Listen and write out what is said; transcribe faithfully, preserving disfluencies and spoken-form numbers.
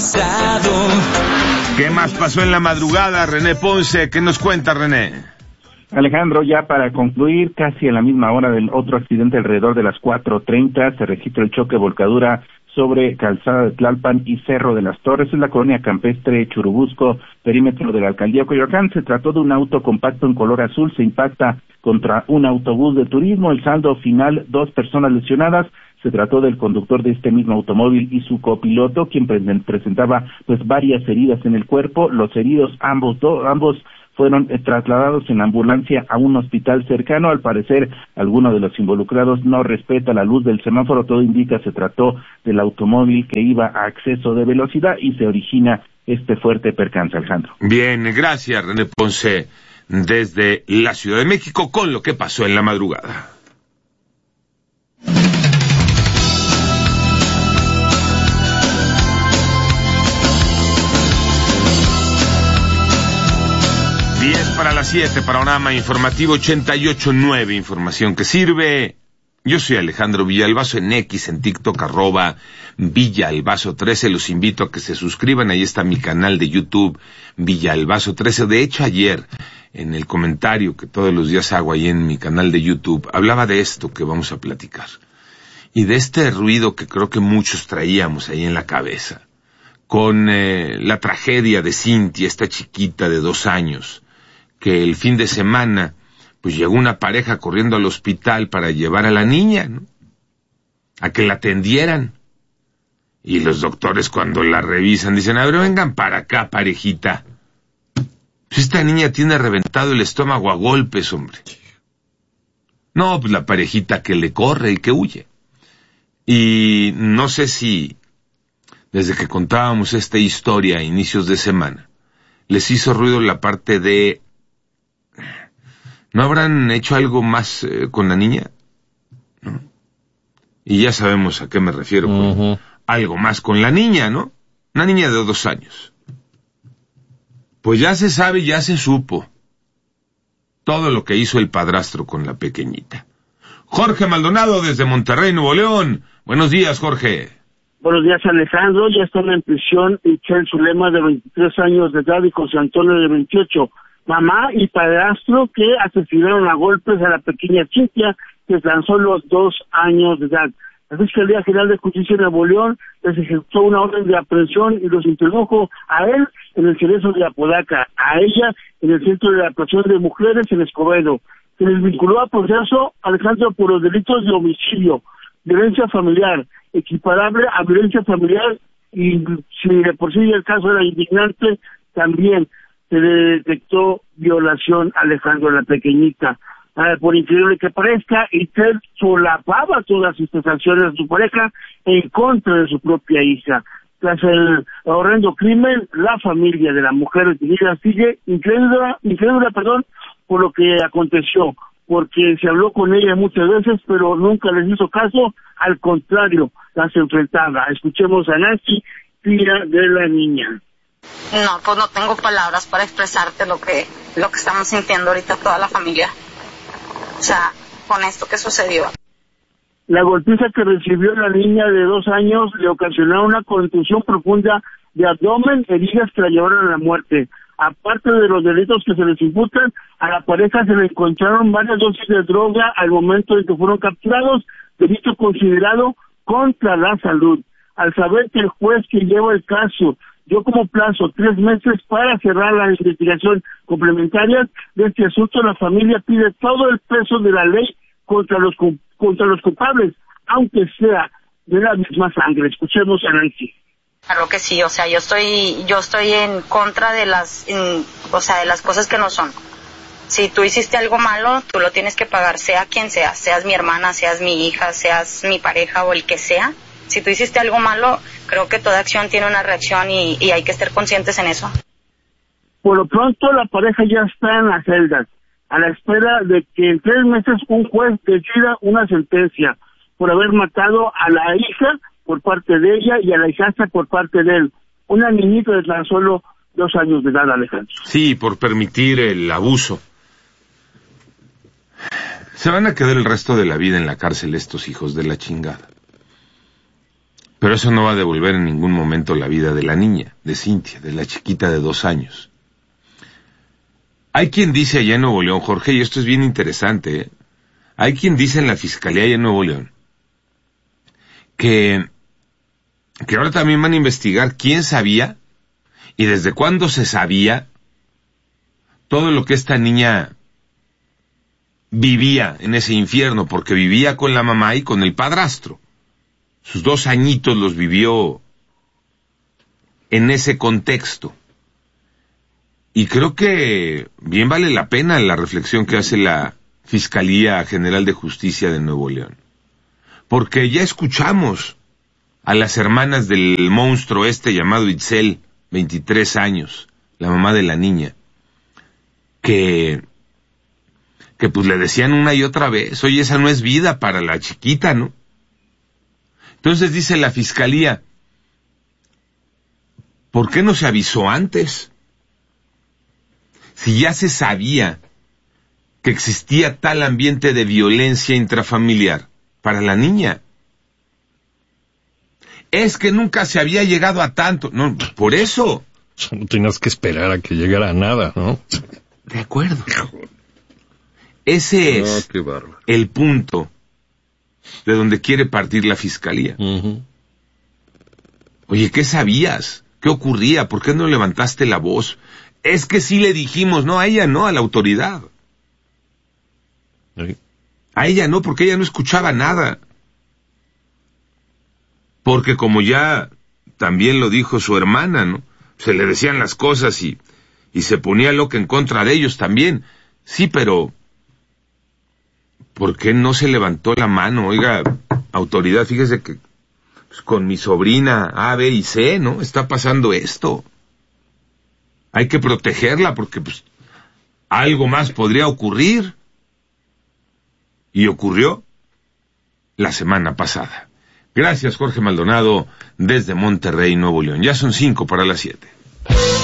pasado. ¿Qué más pasó en la madrugada, René Ponce? ¿Qué nos cuenta, René? Alejandro, ya para concluir, casi a la misma hora del otro accidente, alrededor de las cuatro treinta, se registra el choque volcadura sobre Calzada de Tlalpan y Cerro de las Torres, en la colonia campestre Churubusco, perímetro de la alcaldía Coyoacán. Se trató de un auto compacto en color azul, se impacta contra un autobús de turismo. El saldo final, dos personas lesionadas. Se trató del conductor de este mismo automóvil y su copiloto, quien pre- presentaba pues varias heridas en el cuerpo. Los heridos, ambos, do, ambos fueron eh, trasladados en ambulancia a un hospital cercano. Al parecer, alguno de los involucrados no respeta la luz del semáforo. Todo indica se trató del automóvil que iba a exceso de velocidad y se origina este fuerte percance, Alejandro. Bien, gracias, René Ponce, desde la Ciudad de México, con lo que pasó en la madrugada. diez para las siete, panorama informativo ochenta y ocho punto nueve, información que sirve. Yo soy Alejandro Villalbazo, en X, en TikTok, arroba Villalbazo trece. Los invito a que se suscriban, ahí está mi canal de YouTube, Villalbazo trece. De hecho, ayer, en el comentario que todos los días hago ahí en mi canal de YouTube, hablaba de esto que vamos a platicar. Y de este ruido que creo que muchos traíamos ahí en la cabeza. Con eh, la tragedia de Cintia, esta chiquita de dos años, que el fin de semana pues llegó una pareja corriendo al hospital para llevar a la niña, ¿no?, a que la atendieran. Y los doctores, cuando la revisan, dicen: a ver, vengan para acá, parejita. Pues esta niña tiene reventado el estómago a golpes, hombre. No, pues la parejita que le corre y que huye. Y no sé si desde que contábamos esta historia a inicios de semana les hizo ruido la parte de ¿no habrán hecho algo más eh, con la niña? ¿No? Y ya sabemos a qué me refiero con uh-huh. algo más con la niña, ¿no? Una niña de dos años. Pues ya se sabe, ya se supo todo lo que hizo el padrastro con la pequeñita. Jorge Maldonado desde Monterrey, Nuevo León. Buenos días, Jorge. Buenos días, Alejandro. Ya están en prisión Michelle Zulema, de veintitrés años de edad, y José Antonio, de veintiocho. Mamá y padrastro que asesinaron a golpes a la pequeña Cintia, que tan solo dos años de edad. La Fiscalía General de Justicia de Nuevo León les ejecutó una orden de aprehensión y los introdujo a él en el Cerezo de Apodaca, a ella en el Centro de Adaptación de Mujeres en Escobedo. Se les vinculó a proceso, Alejandro, por los delitos de homicidio, violencia familiar, equiparable a violencia familiar, y si de por sí el caso era indignante, también se le detectó violación, Alejandro, a la pequeñita. Eh, por increíble que parezca, Itzel solapaba todas estas acciones de su pareja en contra de su propia hija. Tras el horrendo crimen, la familia de la mujer detenida sigue incrédula, incrédula, perdón, por lo que aconteció, porque se habló con ella muchas veces, pero nunca les hizo caso, al contrario, las enfrentaba. Escuchemos a Nancy, tía de la niña. No, pues no tengo palabras para expresarte lo que lo que estamos sintiendo ahorita toda la familia. O sea, con esto que sucedió. La golpiza que recibió la niña de dos años le ocasionó una contusión profunda de abdomen, heridas que la llevaron a la muerte. Aparte de los delitos que se les imputan, a la pareja se le encontraron varias dosis de droga al momento en que fueron capturados, delito considerado contra la salud. Al saber que el juez que lleva el caso dio como plazo tres meses para cerrar la investigación complementaria de este asunto, la familia pide todo el peso de la ley contra los contra los culpables, aunque sea de la misma sangre. Escuchemos a Nancy. Claro que sí, o sea, yo estoy yo estoy en contra de las en, o sea, de las cosas que no son. Si tú hiciste algo malo, tú lo tienes que pagar, sea quien sea, seas mi hermana, seas mi hija, seas mi pareja o el que sea. Si tú hiciste algo malo, creo que toda acción tiene una reacción y, y hay que estar conscientes en eso. Por lo pronto, la pareja ya está en las celdas, a la espera de que en tres meses un juez decida una sentencia por haber matado a la hija por parte de ella y a la hijastra por parte de él. Una niñita de tan solo dos años de edad, Alejandro. Sí, por permitir el abuso. Se van a quedar el resto de la vida en la cárcel estos hijos de la chingada. Pero eso no va a devolver en ningún momento la vida de la niña, de Cintia, de la chiquita de dos años. Hay quien dice allá en Nuevo León, Jorge, y esto es bien interesante, ¿eh? Hay quien dice en la Fiscalía allá en Nuevo León que, que ahora también van a investigar quién sabía y desde cuándo se sabía todo lo que esta niña vivía en ese infierno, porque vivía con la mamá y con el padrastro. Sus dos añitos los vivió en ese contexto. Y creo que bien vale la pena la reflexión que hace la Fiscalía General de Justicia de Nuevo León. Porque ya escuchamos a las hermanas del monstruo este llamado Itzel, veintitrés años, la mamá de la niña, que, que pues le decían una y otra vez, oye, esa no es vida para la chiquita, ¿no? Entonces dice la Fiscalía, ¿por qué no se avisó antes? Si ya se sabía que existía tal ambiente de violencia intrafamiliar para la niña. Es que nunca se había llegado a tanto. No, por eso. No tenías que esperar a que llegara nada, ¿no? De acuerdo. Ese es oh, qué bárbaro. El punto de donde quiere partir la Fiscalía. Uh-huh. Oye, ¿qué sabías? ¿Qué ocurría? ¿Por qué no levantaste la voz? Es que sí le dijimos, no, a ella no, a la autoridad. Sí. A ella no, porque ella no escuchaba nada. Porque como ya también lo dijo su hermana, ¿no? Se le decían las cosas y, y se ponía loca en contra de ellos también. Sí, pero ¿por qué no se levantó la mano? Oiga, autoridad, fíjese que pues, con mi sobrina A, B y C, ¿no? Está pasando esto. Hay que protegerla porque pues algo más podría ocurrir. Y ocurrió la semana pasada. Gracias, Jorge Maldonado, desde Monterrey, Nuevo León. Ya son cinco para las siete.